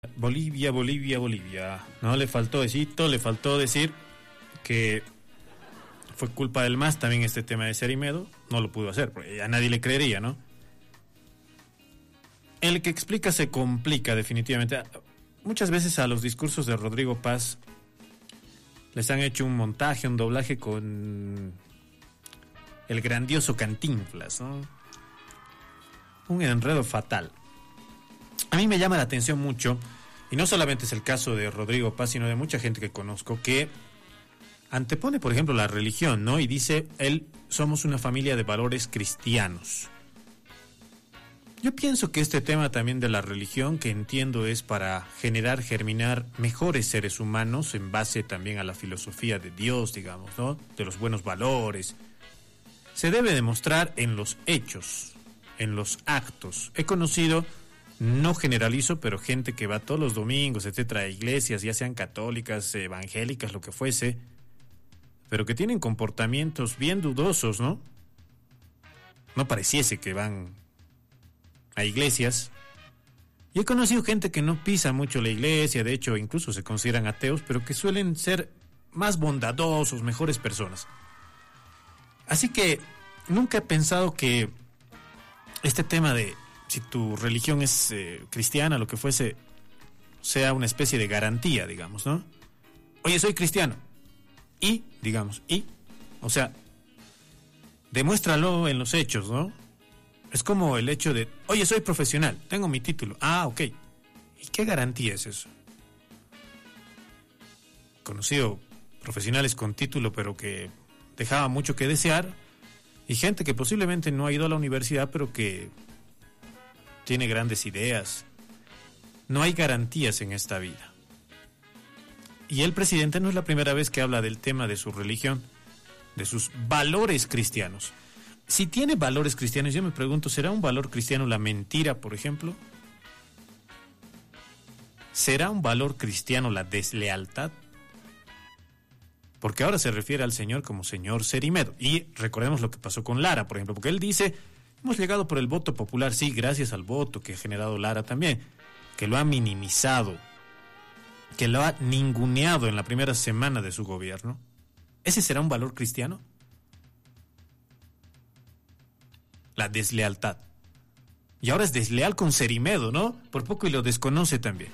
Bolivia, Bolivia, Bolivia. No le faltó decir que fue culpa del MAS también este tema de Cerimedo. No lo pudo hacer, porque a nadie le creería, ¿no? El que explica se complica definitivamente. Muchas veces a los discursos de Rodrigo Paz les han hecho un montaje, un doblaje con el grandioso Cantinflas, ¿no? Un enredo fatal. A mí me llama la atención mucho, y no solamente es el caso de Rodrigo Paz, sino de mucha gente que conozco, que antepone, por ejemplo, la religión, ¿no? Y dice, somos una familia de valores cristianos. Yo pienso que este tema también de la religión, que entiendo es para germinar mejores seres humanos en base también a la filosofía de Dios, digamos, ¿no? De los buenos valores, se debe demostrar en los hechos, en los actos. He conocido, no generalizo, pero gente que va todos los domingos, etcétera, a iglesias, ya sean católicas, evangélicas, lo que fuese, pero que tienen comportamientos bien dudosos, ¿no? No pareciese que van a iglesias. Y he conocido gente que no pisa mucho la iglesia, de hecho incluso se consideran ateos, pero que suelen ser más bondadosos, mejores personas. Así que nunca he pensado que este tema de si tu religión es cristiana, lo que fuese, sea una especie de garantía, digamos, ¿no? Oye, soy cristiano. O sea, demuéstralo en los hechos, ¿no? Es como el hecho de, oye, soy profesional, tengo mi título. Ah, ok. ¿Y qué garantía es eso? He conocido profesionales con título, pero que dejaban mucho que desear, y gente que posiblemente no ha ido a la universidad, pero que tiene grandes ideas. No hay garantías en esta vida. Y el presidente no es la primera vez que habla del tema de su religión, de sus valores cristianos. Si tiene valores cristianos, yo me pregunto, ¿será un valor cristiano la mentira, por ejemplo? ¿Será un valor cristiano la deslealtad? Porque ahora se refiere al señor como señor Cerimedo. Y recordemos lo que pasó con Lara, por ejemplo, porque él dice, hemos llegado por el voto popular, sí, gracias al voto que ha generado Lara también, que lo ha minimizado, que lo ha ninguneado en la primera semana de su gobierno. ¿Ese será un valor cristiano? La deslealtad. Y ahora es desleal con Cerimedo, ¿no? Por poco y lo desconoce también.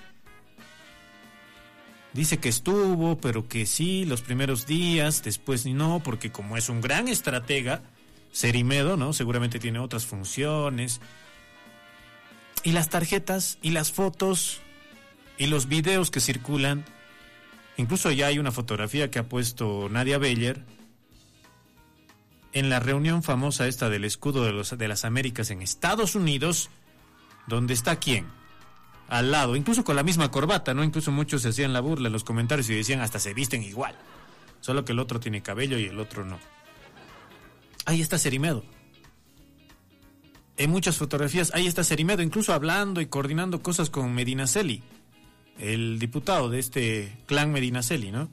Dice que estuvo, pero que sí, los primeros días, después no, porque como es un gran estratega, Cerimedo, ¿no? Seguramente tiene otras funciones. Y las tarjetas, y las fotos, y los videos que circulan. Incluso ya hay una fotografía que ha puesto Nadia Beller en la reunión famosa esta del escudo de las Américas en Estados Unidos, donde está ¿quién? Al lado, incluso con la misma corbata, ¿no? Incluso muchos se hacían la burla en los comentarios y decían hasta se visten igual, solo que el otro tiene cabello y el otro no. Ahí está Cerimedo. En muchas fotografías ahí está Cerimedo, incluso hablando y coordinando cosas con Medinaceli, el diputado de este clan Medinaceli, ¿no?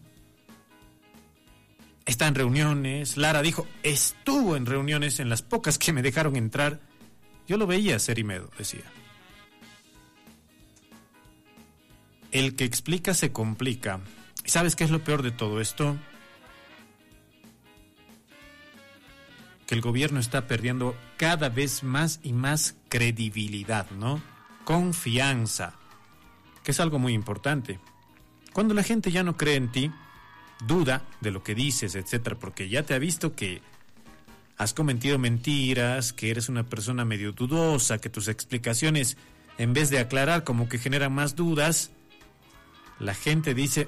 Está en reuniones. Lara dijo, estuvo en reuniones, en las pocas que me dejaron entrar. Yo lo veía, Cerimedo, decía. El que explica se complica. ¿Y sabes qué es lo peor de todo esto? Que el gobierno está perdiendo cada vez más y más credibilidad, ¿no? Confianza, que es algo muy importante. Cuando la gente ya no cree en ti, duda de lo que dices, etcétera, porque ya te ha visto que has cometido mentiras, que eres una persona medio dudosa, que tus explicaciones, en vez de aclarar, como que generan más dudas, la gente dice,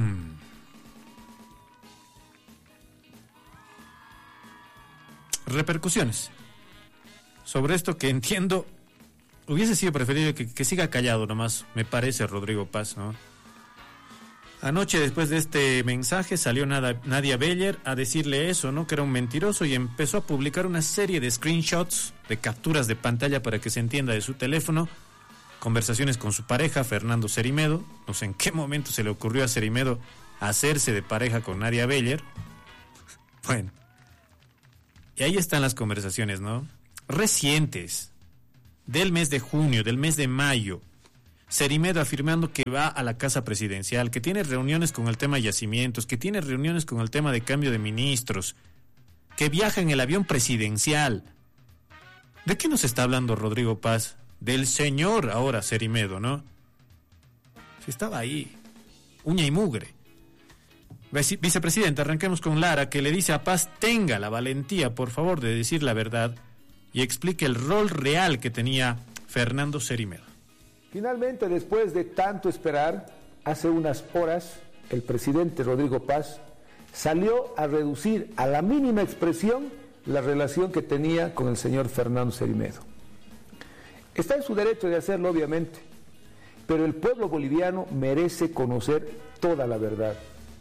repercusiones. Sobre esto que entiendo, hubiese sido preferible que siga callado nomás, me parece, Rodrigo Paz, ¿no? Anoche, después de este mensaje, salió Nadia Beller a decirle eso, ¿no? Que era un mentiroso, y empezó a publicar una serie de screenshots, de capturas de pantalla para que se entienda de su teléfono, conversaciones con su pareja, Fernando Cerimedo. No sé en qué momento se le ocurrió a Cerimedo hacerse de pareja con Nadia Beller. Bueno, y ahí están las conversaciones, ¿no? Recientes, del mes de junio, del mes de mayo. Cerimedo afirmando que va a la casa presidencial, que tiene reuniones con el tema yacimientos, que tiene reuniones con el tema de cambio de ministros, que viaja en el avión presidencial. ¿De qué nos está hablando Rodrigo Paz? Del señor ahora Cerimedo, ¿no? Si estaba ahí, uña y mugre. Vicepresidente, arranquemos con Lara, que le dice a Paz: tenga la valentía, por favor, de decir la verdad y explique el rol real que tenía Fernando Cerimedo. Finalmente, después de tanto esperar, hace unas horas, el presidente Rodrigo Paz salió a reducir a la mínima expresión la relación que tenía con el señor Fernando Cerimedo. Está en su derecho de hacerlo, obviamente, pero el pueblo boliviano merece conocer toda la verdad.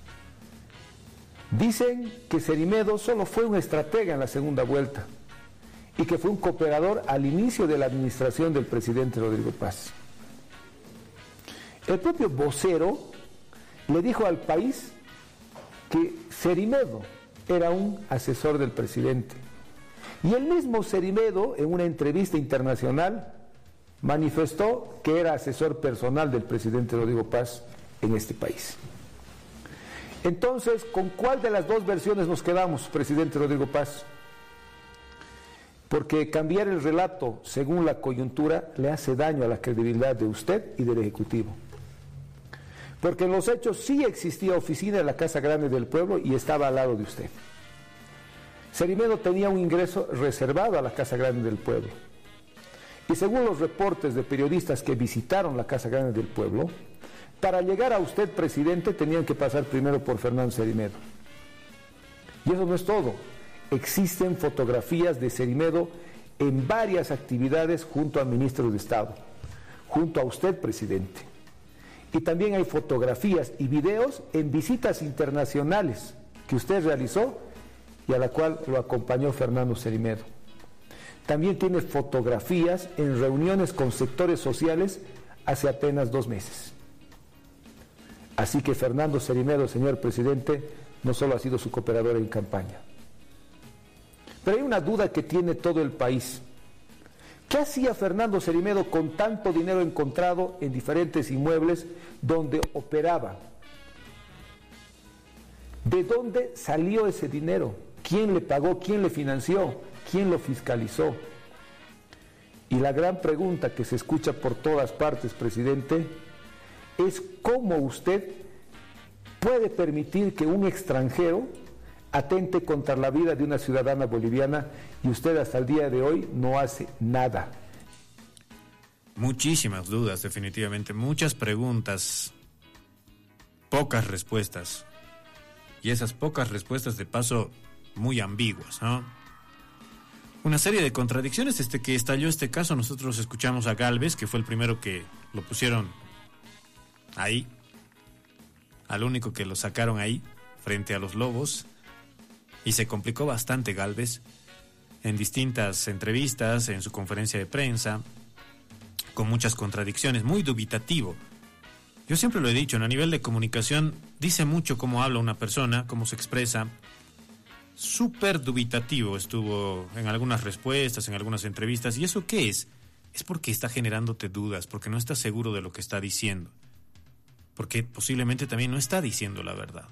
Dicen que Cerimedo solo fue un estratega en la segunda vuelta y que fue un cooperador al inicio de la administración del presidente Rodrigo Paz. El propio vocero le dijo al país que Cerimedo era un asesor del presidente. Y el mismo Cerimedo, en una entrevista internacional, manifestó que era asesor personal del presidente Rodrigo Paz en este país. Entonces, ¿con cuál de las dos versiones nos quedamos, presidente Rodrigo Paz? Porque cambiar el relato según la coyuntura le hace daño a la credibilidad de usted y del Ejecutivo. Porque en los hechos sí existía oficina en la Casa Grande del Pueblo y estaba al lado de usted. Cerimedo tenía un ingreso reservado a la Casa Grande del Pueblo. Y según los reportes de periodistas que visitaron la Casa Grande del Pueblo, para llegar a usted, presidente, tenían que pasar primero por Fernando Cerimedo. Y eso no es todo. Existen fotografías de Cerimedo en varias actividades junto a ministros de Estado, junto a usted, presidente. Y también hay fotografías y videos en visitas internacionales que usted realizó y a la cual lo acompañó Fernando Cerimedo. También tiene fotografías en reuniones con sectores sociales hace apenas 2 meses. Así que Fernando Cerimedo, señor presidente, no solo ha sido su cooperador en campaña. Pero hay una duda que tiene todo el país. ¿Qué hacía Fernando Cerimedo con tanto dinero encontrado en diferentes inmuebles donde operaba? ¿De dónde salió ese dinero? ¿Quién le pagó? ¿Quién le financió? ¿Quién lo fiscalizó? Y la gran pregunta que se escucha por todas partes, presidente, es cómo usted puede permitir que un extranjero atente contra la vida de una ciudadana boliviana y usted hasta el día de hoy no hace nada. Muchísimas dudas, definitivamente, muchas preguntas, pocas respuestas. Y esas pocas respuestas, de paso, muy ambiguas, ¿no? Una serie de contradicciones. Desde que estalló este caso, nosotros escuchamos a Gálvez, que fue el primero que lo pusieron ahí, al único que lo sacaron ahí, frente a los lobos, y se complicó bastante Gálvez en distintas entrevistas, en su conferencia de prensa, con muchas contradicciones, muy dubitativo. Yo siempre lo he dicho, a nivel de comunicación dice mucho cómo habla una persona, cómo se expresa. Súper dubitativo estuvo en algunas respuestas, en algunas entrevistas. ¿Y eso qué es? Es porque está generándote dudas, porque no está seguro de lo que está diciendo, porque posiblemente también no está diciendo la verdad.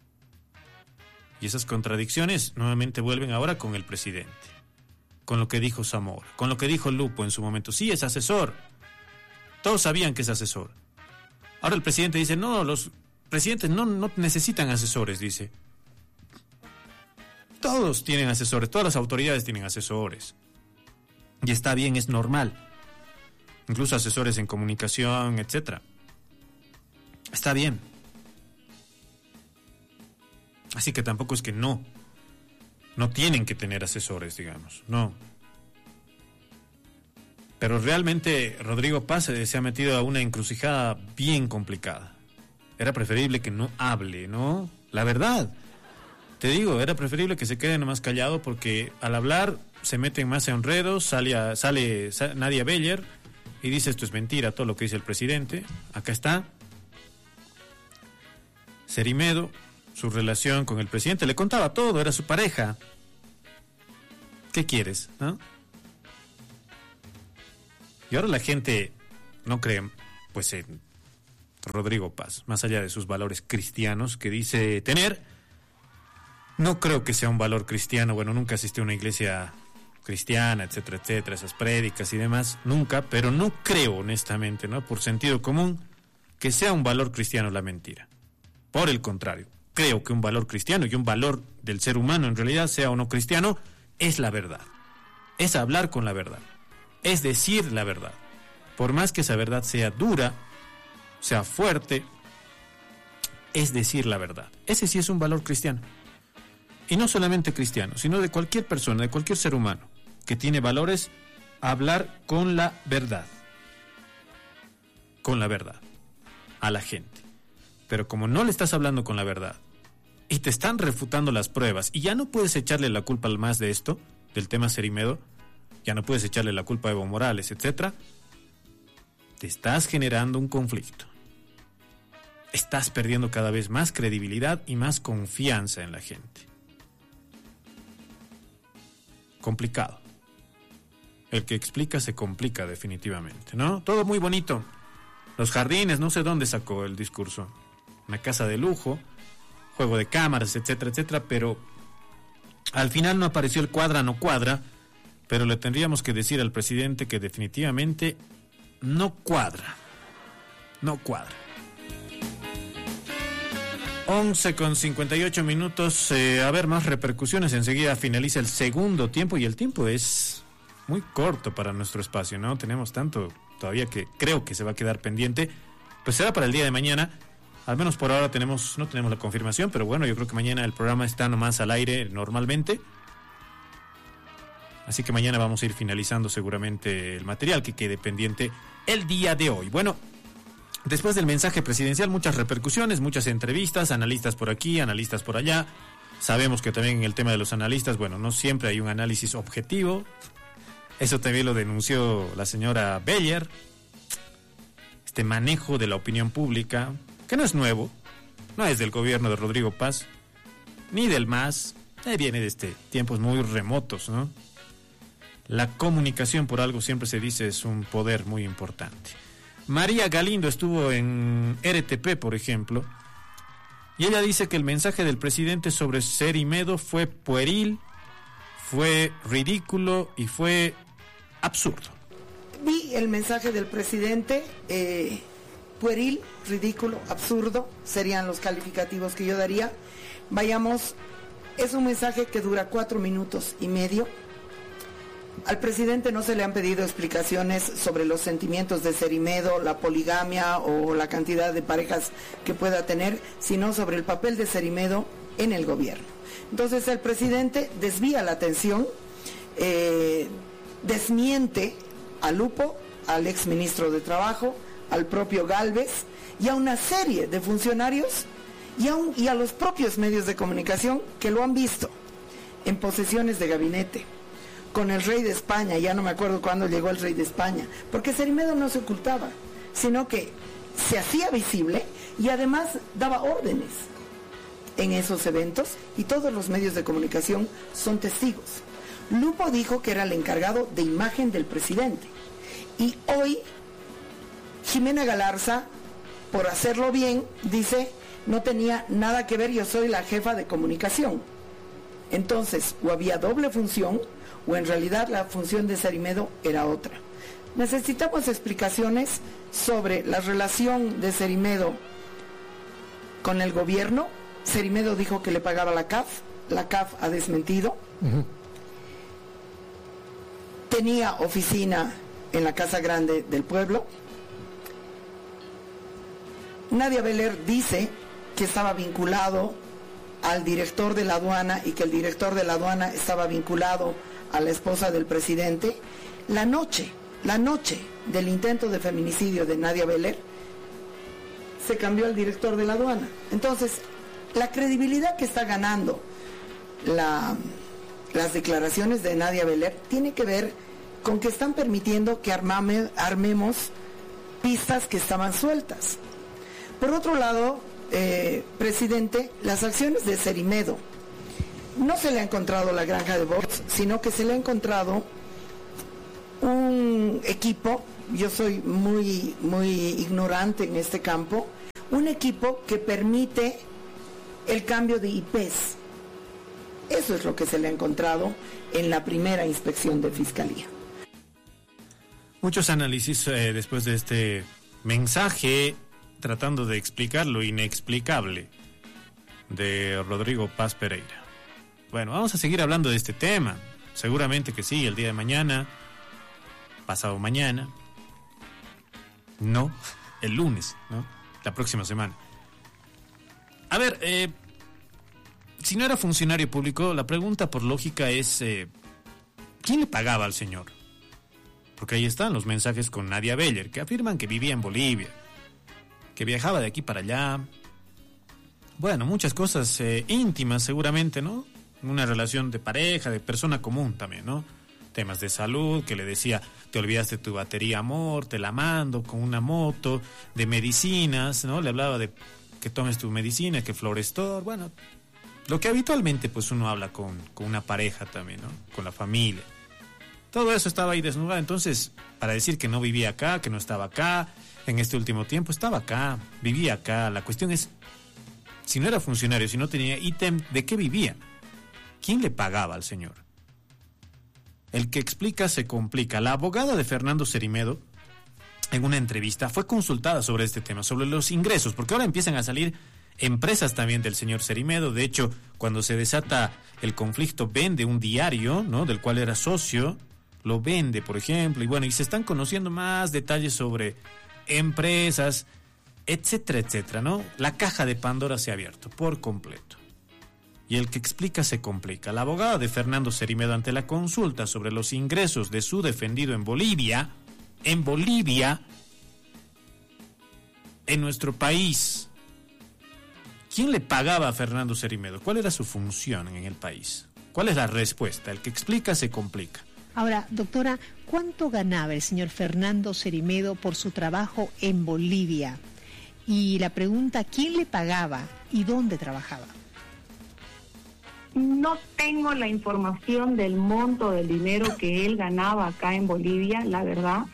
Y esas contradicciones nuevamente vuelven ahora con el presidente, con lo que dijo Zamora, con lo que dijo Lupo en su momento. Sí, es asesor. Todos sabían que es asesor. Ahora el presidente dice, no, los presidentes no necesitan asesores, dice. Todos tienen asesores, todas las autoridades tienen asesores. Y está bien, es normal. Incluso asesores en comunicación, etcétera. Está bien. Así que tampoco es que no tienen que tener asesores, digamos, no. Pero realmente Rodrigo Paz se ha metido a una encrucijada bien complicada. Era preferible que no hable, ¿no? La verdad. Te digo, era preferible que se quede nomás callado, porque al hablar se meten más enredos, sale Nadia Beller y dice esto es mentira, todo lo que dice el presidente. Acá está. Cerimedo, su relación con el presidente, le contaba todo, era su pareja. ¿Qué quieres, no? Y ahora la gente no cree pues en Rodrigo Paz, más allá de sus valores cristianos que dice tener. No creo que sea un valor cristiano, bueno, nunca asistí a una iglesia cristiana, etcétera, etcétera, esas prédicas y demás, nunca, pero no creo honestamente, ¿no? Por sentido común, que sea un valor cristiano la mentira. Por el contrario, creo que un valor cristiano y un valor del ser humano en realidad, sea o no cristiano, es la verdad. Es hablar con la verdad. Es decir la verdad. Por más que esa verdad sea dura, sea fuerte, es decir la verdad. Ese sí es un valor cristiano. Y no solamente cristiano, sino de cualquier persona, de cualquier ser humano que tiene valores, hablar con la verdad. Con la verdad. A la gente. Pero como no le estás hablando con la verdad y te están refutando las pruebas y ya no puedes echarle la culpa al MAS de esto, del tema Cerimedo, ya no puedes echarle la culpa a Evo Morales, etcétera, te estás generando un conflicto. Estás perdiendo cada vez más credibilidad y más confianza en la gente. Complicado. El que explica se complica definitivamente, ¿no? Todo muy bonito. Los jardines, no sé dónde sacó el discurso. Una casa de lujo, juego de cámaras, etcétera, etcétera, pero al final no apareció el cuadra, no cuadra, pero le tendríamos que decir al presidente que definitivamente no cuadra. No cuadra. 11:58. A ver, más repercusiones. Enseguida finaliza el segundo tiempo y el tiempo es muy corto para nuestro espacio, ¿no? Tenemos tanto todavía que creo que se va a quedar pendiente. Pues será para el día de mañana. Al menos por ahora no tenemos la confirmación, pero bueno, yo creo que mañana el programa está nomás al aire normalmente. Así que mañana vamos a ir finalizando seguramente el material que quede pendiente el día de hoy. Bueno, después del mensaje presidencial, muchas repercusiones, muchas entrevistas, analistas por aquí, analistas por allá. Sabemos que también en el tema de los analistas, bueno, no siempre hay un análisis objetivo. Eso también lo denunció la señora Beller. Este manejo de la opinión pública, que no es nuevo, no es del gobierno de Rodrigo Paz, ni del MAS, viene de tiempos muy remotos, ¿no? La comunicación, por algo siempre se dice, es un poder muy importante. María Galindo estuvo en RTP, por ejemplo, y ella dice que el mensaje del presidente sobre Cerimedo fue pueril, fue ridículo y fue absurdo. Vi el mensaje del presidente, pueril, ridículo, absurdo, serían los calificativos que yo daría. Vayamos, es un mensaje que dura 4 minutos y medio. Al presidente no se le han pedido explicaciones sobre los sentimientos de Cerimedo, la poligamia o la cantidad de parejas que pueda tener, sino sobre el papel de Cerimedo en el gobierno. Entonces el presidente desvía la atención, desmiente a Lupo, al exministro de Trabajo, al propio Gálvez y a una serie de funcionarios y a los propios medios de comunicación que lo han visto en posesiones de gabinete, con el rey de España. Ya no me acuerdo cuándo llegó el rey de España, porque Cerimedo no se ocultaba, sino que se hacía visible y además daba órdenes en esos eventos y todos los medios de comunicación son testigos. Lupo dijo que era el encargado de imagen del presidente y hoy Ximena Galarza, por hacerlo bien, dice: no tenía nada que ver, yo soy la jefa de comunicación. Entonces, o había doble función, o en realidad la función de Cerimedo era otra. Necesitamos explicaciones sobre la relación de Cerimedo con el gobierno. Cerimedo dijo que le pagaba la CAF ha desmentido. Uh-huh. Tenía oficina en la Casa Grande del Pueblo. Nadia Beller dice que estaba vinculado al director de la aduana y que el director de la aduana estaba vinculado a la esposa del presidente. La noche del intento de feminicidio de Nadia Beller, se cambió al director de la aduana. Entonces, la credibilidad que está ganando las declaraciones de Nadia Beller tiene que ver con que están permitiendo que armemos pistas que estaban sueltas. Por otro lado, presidente, las acciones de Cerimedo, no se le ha encontrado la granja de bots, sino que se le ha encontrado un equipo yo soy muy ignorante en este campo, un equipo que permite el cambio de IPs. Eso es lo que se le ha encontrado en la primera inspección de Fiscalía. Muchos análisis después de este mensaje tratando de explicar lo inexplicable de Rodrigo Paz Pereira. Bueno, vamos a seguir hablando de este tema. Seguramente que sí, el día de mañana, pasado mañana, no, el lunes, ¿no? La próxima semana. A ver, si no era funcionario público, la pregunta por lógica es, ¿quién le pagaba al señor? Porque ahí están los mensajes con Nadia Beller, que afirman que vivía en Bolivia, que viajaba de aquí para allá. Bueno, muchas cosas íntimas seguramente, ¿no? Una relación de pareja, de persona común también, ¿no? Temas de salud, que le decía, te olvidaste tu batería, amor, te la mando con una moto, de medicinas, ¿no? Le hablaba de que tomes tu medicina, que Florestor, bueno, lo que habitualmente pues uno habla con una pareja también, ¿no? Con la familia. Todo eso estaba ahí desnudado, entonces, para decir que no vivía acá, que no estaba acá, en este último tiempo estaba acá, vivía acá, la cuestión es, si no era funcionario, si no tenía ítem, ¿de qué vivía? ¿Quién le pagaba al señor? El que explica se complica. La abogada de Fernando Cerimedo, en una entrevista, fue consultada sobre este tema, sobre los ingresos, porque ahora empiezan a salir empresas también del señor Cerimedo. De hecho, cuando se desata el conflicto, vende un diario, ¿no?, del cual era socio, lo vende, por ejemplo, y bueno, y se están conociendo más detalles sobre empresas, etcétera, etcétera, ¿no? La caja de Pandora se ha abierto por completo. Y el que explica se complica. La abogada de Fernando Cerimedo, ante la consulta sobre los ingresos de su defendido en Bolivia, en nuestro país, ¿quién le pagaba a Fernando Cerimedo? ¿Cuál era su función en el país? ¿Cuál es la respuesta? El que explica se complica. Ahora, doctora, ¿cuánto ganaba el señor Fernando Cerimedo por su trabajo en Bolivia? Y la pregunta, ¿quién le pagaba y dónde trabajaba? No tengo la información del monto del dinero que él ganaba acá en Bolivia, la verdad.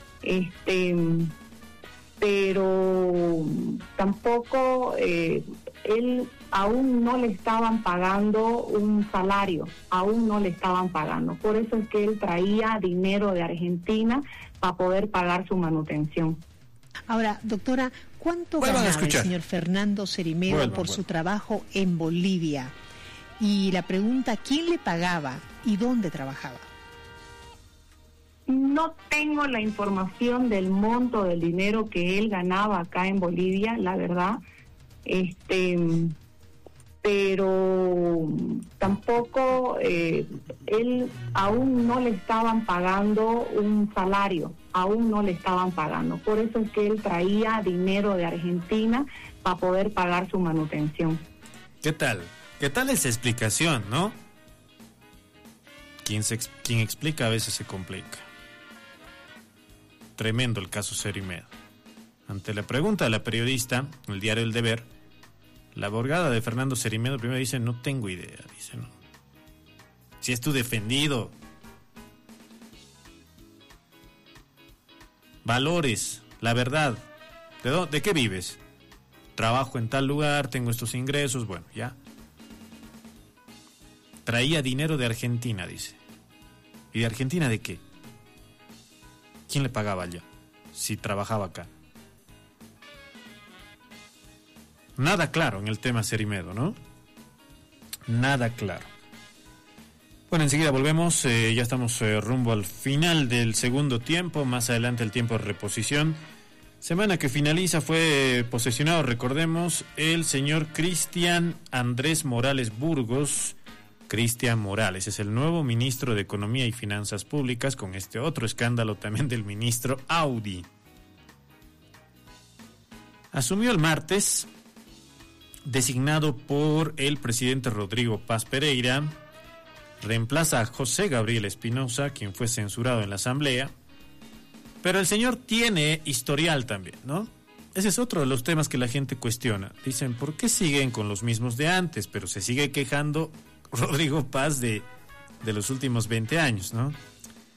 Pero tampoco él aún no le estaban pagando un salario, aún no le estaban pagando. Por eso es que él traía dinero de Argentina para poder pagar su manutención. Ahora, doctora, ¿cuánto ganaba el señor Fernando Cerimedo por su trabajo en Bolivia? Y la pregunta, ¿quién le pagaba y dónde trabajaba? No tengo la información del monto del dinero que él ganaba acá en Bolivia, la verdad. Pero tampoco él aún no le estaban pagando un salario, aún no le estaban pagando. Por eso es que él traía dinero de Argentina para poder pagar su manutención. ¿Qué tal? ¿Qué tal esa explicación, no? Quien explica a veces se complica. Tremendo el caso Cerimedo. Ante la pregunta de la periodista, el diario El Deber, la abogada de Fernando Cerimedo primero dice, no tengo idea, dice, no. Si es tu defendido. Valores, la verdad. ¿De qué vives? Trabajo en tal lugar, tengo estos ingresos, bueno, ya. Traía dinero de Argentina, dice. ¿Y de Argentina de qué? ¿Quién le pagaba allá? Si trabajaba acá. Nada claro en el tema Cerimedo, ¿no? Nada claro. Bueno, enseguida volvemos. Ya estamos rumbo al final del segundo tiempo. Más adelante el tiempo de reposición. Semana que finaliza fue posesionado, recordemos, el señor Cristian Andrés Morales Burgos. Cristian Morales es el nuevo ministro de Economía y Finanzas Públicas, con este otro escándalo también del ministro Audi. Asumió el martes, designado por el presidente Rodrigo Paz Pereira, reemplaza a José Gabriel Espinosa, quien fue censurado en la Asamblea, pero el señor tiene historial también, ¿no? Ese es otro de los temas que la gente cuestiona. Dicen, ¿por qué siguen con los mismos de antes? Pero se sigue quejando Rodrigo Paz de los últimos 20 años, ¿no?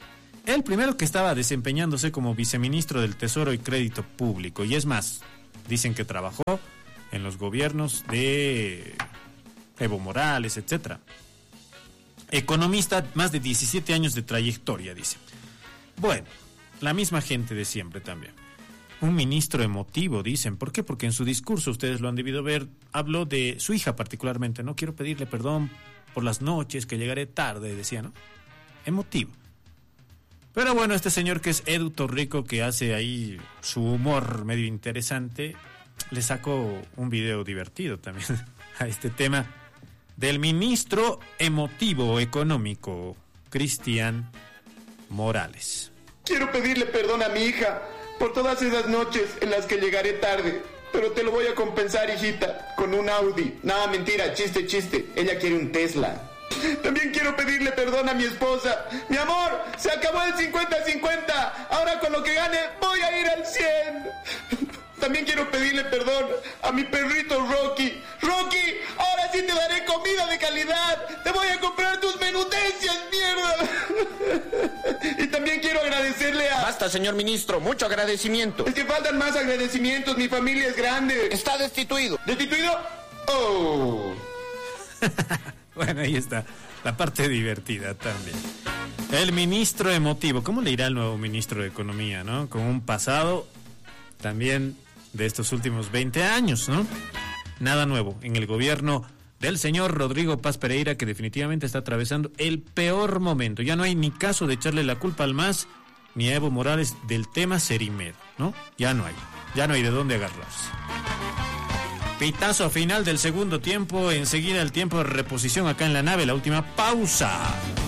el primero que estaba desempeñándose como viceministro del Tesoro y Crédito Público. Y es más, dicen que trabajó en los gobiernos de Evo Morales, etcétera. Economista, más de 17 años de trayectoria, dice. Bueno, la misma gente de siempre también. Un ministro emotivo, dicen. ¿Por qué? Porque en su discurso, ustedes lo han debido ver, habló de su hija particularmente. No quiero pedirle perdón por las noches, que llegaré tarde, decía, ¿no? Emotivo. Pero bueno, este señor que es Edu Torrico, que hace ahí su humor medio interesante, le sacó un video divertido también a este tema del ministro emotivo económico, Cristian Morales. Quiero pedirle perdón a mi hija por todas esas noches en las que llegaré tarde, pero te lo voy a compensar, hijita, con un Audi. Nada, mentira, chiste, ella quiere un Tesla. También quiero pedirle perdón a mi esposa. Mi amor, se acabó el 50-50. Ahora con lo que gane voy a ir al 100. También quiero pedirle perdón a mi perrito Rocky. Rocky, ahora sí te daré comida de calidad. Te voy a comprar tus menudencias, mierda. Y también quiero agradecerle a... Basta, señor ministro, mucho agradecimiento. Es que faltan más agradecimientos, mi familia es grande. Está destituido. ¿Destituido? Oh... Bueno, ahí está la parte divertida también. El ministro emotivo. ¿Cómo le irá al nuevo ministro de Economía, no? Con un pasado también de estos últimos 20 años, ¿no? Nada nuevo en el gobierno del señor Rodrigo Paz Pereira, que definitivamente está atravesando el peor momento. Ya no hay ni caso de echarle la culpa al MAS ni a Evo Morales del tema Serimed, ¿no? Ya no hay de dónde agarrarse. Pitazo final del segundo tiempo, enseguida el tiempo de reposición acá en la nave, la última pausa.